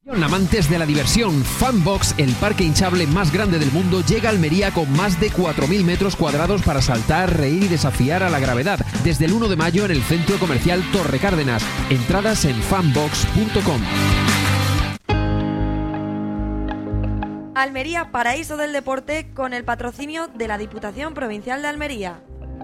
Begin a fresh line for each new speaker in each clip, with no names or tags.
Amantes de la diversión, Funbox, el parque hinchable más grande del mundo, llega a Almería con más de 4.000 metros cuadrados para saltar, reír y desafiar a la gravedad. Desde el 1 de mayo en el Centro Comercial Torre Cárdenas. Entradas en funbox.com.
Almería, paraíso del deporte, con el patrocinio de la Diputación Provincial de Almería.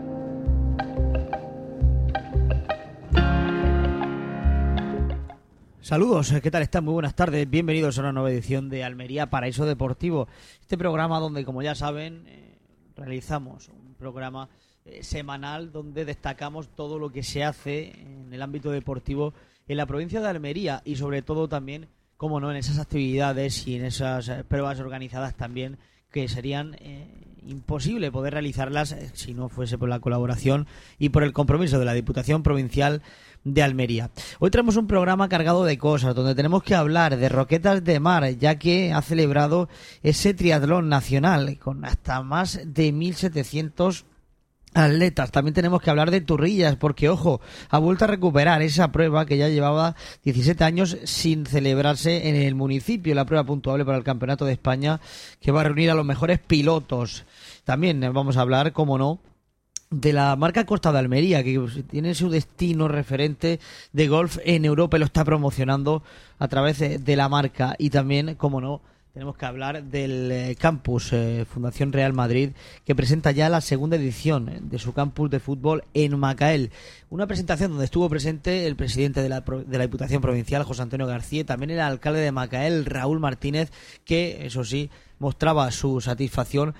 Saludos, ¿qué tal están? Muy buenas tardes, bienvenidos a una nueva edición de Almería Paraíso Deportivo. Este programa donde, como ya saben, realizamos un programa semanal donde destacamos todo lo que se hace en el ámbito deportivo en la provincia de Almería y sobre todo también, como no, en esas actividades y en esas pruebas organizadas también que serían imposible poder realizarlas si no fuese por la colaboración y por el compromiso de la Diputación Provincial de Almería. Hoy tenemos un programa cargado de cosas, donde tenemos que hablar de Roquetas de Mar, ya que ha celebrado ese triatlón nacional con hasta más de 1.700 atletas. También tenemos que hablar de Turrillas, porque, ojo, ha vuelto a recuperar esa prueba que ya llevaba 17 años sin celebrarse en el municipio, la prueba puntuable para el Campeonato de España, que va a reunir a los mejores pilotos. También vamos a hablar, como no, de la marca Costa de Almería, que tiene su destino referente de golf en Europa y lo está promocionando a través de la marca. Y también, como no, tenemos que hablar del campus Fundación Real Madrid, que presenta ya la segunda edición de su campus de fútbol en Macael. Una presentación donde estuvo presente el presidente de la Diputación Provincial, José Antonio García, y también el alcalde de Macael, Raúl Martínez, que, eso sí, mostraba su satisfacción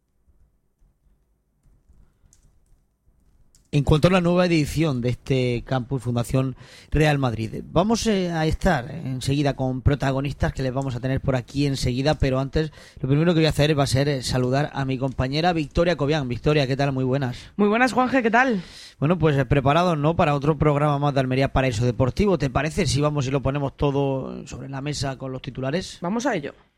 en cuanto a la nueva edición de este campus Fundación Real Madrid. Vamos a estar enseguida con protagonistas que les vamos a tener por aquí enseguida, pero antes lo primero que voy a hacer va a ser saludar a mi compañera Victoria Cobian. Victoria, ¿qué tal? Muy buenas.
Muy buenas, Juanje, ¿qué tal?
Bueno, pues preparados, ¿no?, para otro programa más de Almería Paraíso Deportivo. ¿Te parece si vamos y lo ponemos todo sobre la mesa con los titulares?
Vamos a ello.